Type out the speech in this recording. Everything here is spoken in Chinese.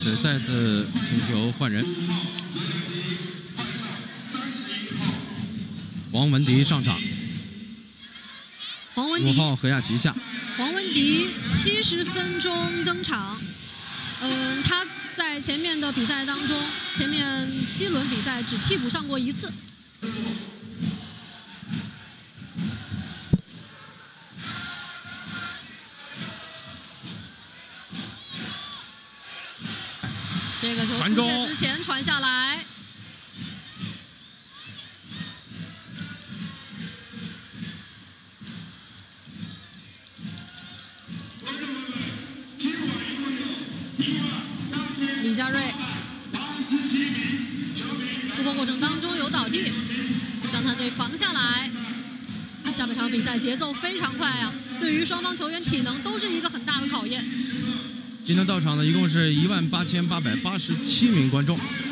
是再次请求换人，黄文迪上场。 黄文迪 5号何亚琪下。 黄文迪70分钟登场，他在前面的比赛当中，前面7轮比赛只替补上过1次。这个球出界之前传下来，李佳瑞突破过程当中有倒地，将他队防下来。下半场比赛节奏非常快啊，对于双方球员体能都是一个很大的考验。 今天到场的一共是18887名观众。